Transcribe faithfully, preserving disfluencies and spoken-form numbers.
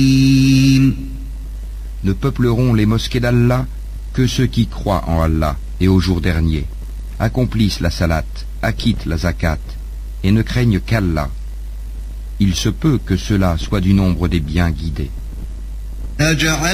Ne peupleront les mosquées d'Allah que ceux qui croient en Allah et au jour dernier, accomplissent la salat, acquittent la zakat, et ne craignent qu'Allah. Il se peut que cela soit du nombre des bien guidés.